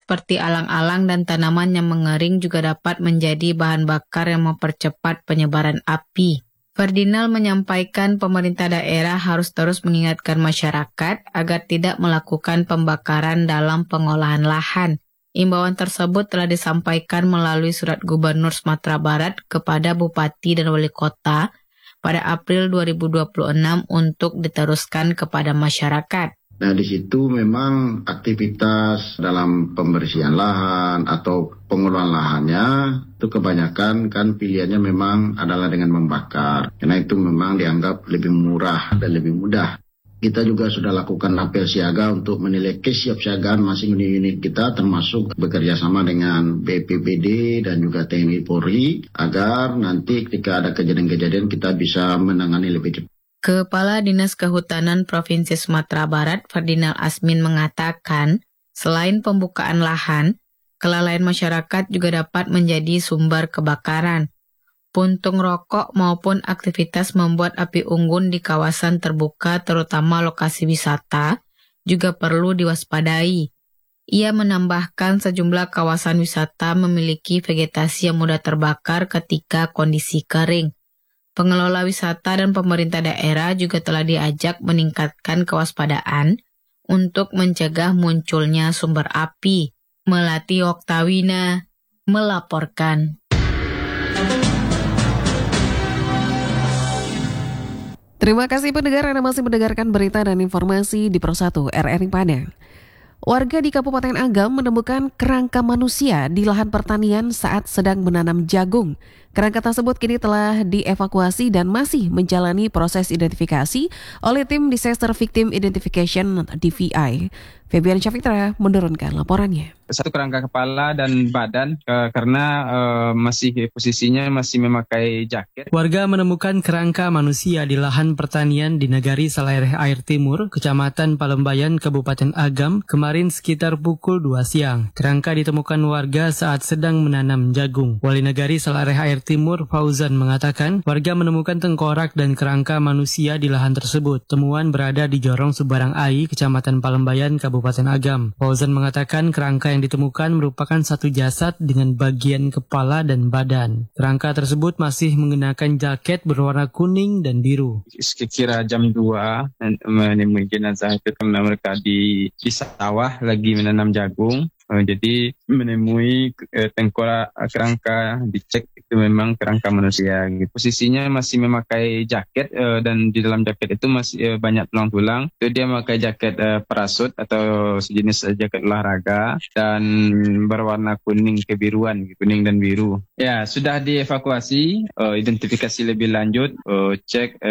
seperti alang-alang dan tanaman yang mengering juga dapat menjadi bahan bakar yang mempercepat penyebaran api. Ferdinand menyampaikan pemerintah daerah harus terus mengingatkan masyarakat agar tidak melakukan pembakaran dalam pengolahan lahan. Imbauan tersebut telah disampaikan melalui surat Gubernur Sumatera Barat kepada Bupati dan Wali Kota pada April 2026 untuk diteruskan kepada masyarakat. Nah, di situ memang aktivitas dalam pembersihan lahan atau pengelolaan lahannya itu kebanyakan kan pilihannya memang adalah dengan membakar. Karena itu memang dianggap lebih murah dan lebih mudah. Kita juga sudah lakukan apel siaga untuk menilai kesiapsiagaan masing unit kita, termasuk bekerja sama dengan BPBD dan juga TNI Polri, agar nanti ketika ada kejadian-kejadian kita bisa menangani lebih cepat. Kepala Dinas Kehutanan Provinsi Sumatera Barat, Ferdinand Asmin, mengatakan, selain pembukaan lahan, kelalaian masyarakat juga dapat menjadi sumber kebakaran. Puntung rokok maupun aktivitas membuat api unggun di kawasan terbuka, terutama lokasi wisata, juga perlu diwaspadai. Ia menambahkan sejumlah kawasan wisata memiliki vegetasi yang mudah terbakar ketika kondisi kering. Pengelola wisata dan pemerintah daerah juga telah diajak meningkatkan kewaspadaan untuk mencegah munculnya sumber api. Melati Oktawina melaporkan. Terima kasih pendengar Anda masih mendengarkan berita dan informasi di Pro 1 RRI Padang. Warga di Kabupaten Agam menemukan kerangka manusia di lahan pertanian saat sedang menanam jagung. Kerangka tersebut kini telah dievakuasi dan masih menjalani proses identifikasi oleh tim Disaster Victim Identification DVI. Febian Syafitra menurunkan laporannya. Satu kerangka kepala dan badan karena masih posisinya masih memakai jaket. Warga menemukan kerangka manusia di lahan pertanian di Negari Salereh Air Timur, Kecamatan Palembayan, Kabupaten Agam, kemarin sekitar pukul 2 siang. Kerangka ditemukan warga saat sedang menanam jagung. Wali Negari Salereh Air Timur, Fauzan, mengatakan warga menemukan tengkorak dan kerangka manusia di lahan tersebut. Temuan berada di Jorong Subarang Ai, Kecamatan Palembayan, Kabupaten Agam. Fauzan mengatakan kerangka yang ditemukan merupakan satu jasad dengan bagian kepala dan badan. Kerangka tersebut masih mengenakan jaket berwarna kuning dan biru. Sekira jam 2 menemui jenazah itu karena mereka di sawah lagi menanam jagung. Jadi menemui tengkorak kerangka, dicek itu memang kerangka manusia. Posisinya masih memakai jaket dan di dalam jaket itu masih banyak tulang-tulang. Itu dia memakai jaket parasut atau sejenis jaket olahraga dan berwarna kuning kebiruan, kuning dan biru. Ya, sudah dievakuasi, identifikasi lebih lanjut, cek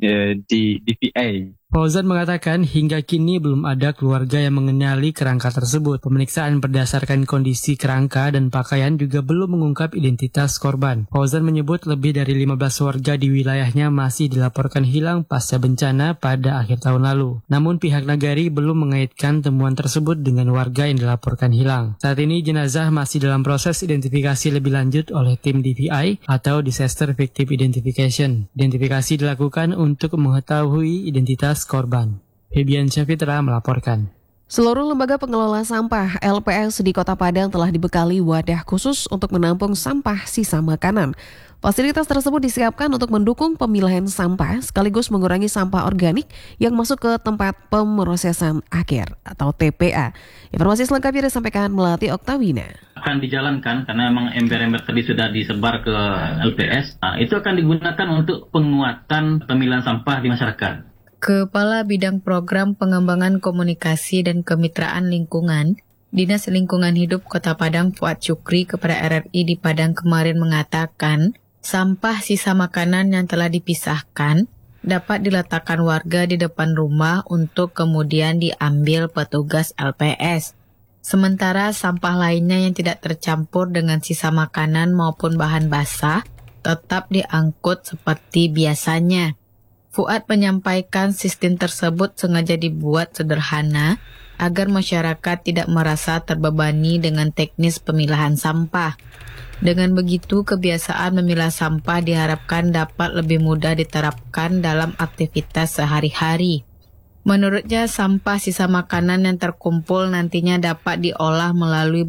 di DVI. Fauzan mengatakan hingga kini belum ada keluarga yang mengenali kerangka tersebut. Pemeriksaan berdasarkan kondisi kerangka dan pakaian juga belum mengungkap identitas korban. Fauzan menyebut lebih dari 15 warga di wilayahnya masih dilaporkan hilang pasca bencana pada akhir tahun lalu. Namun pihak Nagari belum mengaitkan temuan tersebut dengan warga yang dilaporkan hilang. Saat ini jenazah masih dalam proses identifikasi lebih lanjut oleh tim DVI atau Disaster Victim Identification. Identifikasi dilakukan untuk mengetahui identitas korban. Febian Syafitra melaporkan. Seluruh lembaga pengelola sampah LPS di Kota Padang telah dibekali wadah khusus untuk menampung sampah sisa makanan. Fasilitas tersebut disiapkan untuk mendukung pemilahan sampah sekaligus mengurangi sampah organik yang masuk ke tempat pemrosesan akhir atau TPA. Informasi selengkapnya disampaikan Melati Oktawina. Akan dijalankan karena memang ember-ember tadi sudah disebar ke LPS. Itu akan digunakan untuk penguatan pemilahan sampah di masyarakat. Kepala Bidang Program Pengembangan Komunikasi dan Kemitraan Lingkungan, Dinas Lingkungan Hidup Kota Padang Fuad Syukri kepada RRI di Padang kemarin mengatakan, sampah sisa makanan yang telah dipisahkan dapat diletakkan warga di depan rumah untuk kemudian diambil petugas LPS. Sementara sampah lainnya yang tidak tercampur dengan sisa makanan maupun bahan basah tetap diangkut seperti biasanya. Fuad menyampaikan sistem tersebut sengaja dibuat sederhana agar masyarakat tidak merasa terbebani dengan teknis pemilahan sampah. Dengan begitu, kebiasaan memilah sampah diharapkan dapat lebih mudah diterapkan dalam aktivitas sehari-hari. Menurutnya, sampah sisa makanan yang terkumpul nantinya dapat diolah melalui